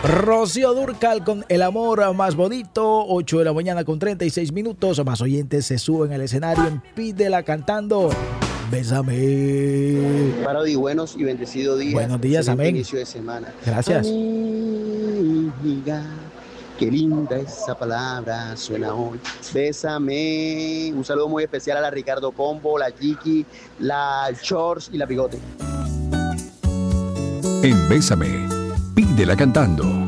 Rocío Dúrcal con El amor más bonito, 8 de la mañana con 36 minutos. Más oyentes se suben al escenario en Pídela cantando. Bésame. Parodi, buenos y bendecidos días. Buenos días, amén. Inicio de semana. Gracias. Amiga, qué linda esa palabra suena hoy. Bésame. Un saludo muy especial a la Ricardo Pombo, la Chiqui, la Shorts y la Bigote. En Bésame, Pídela cantando.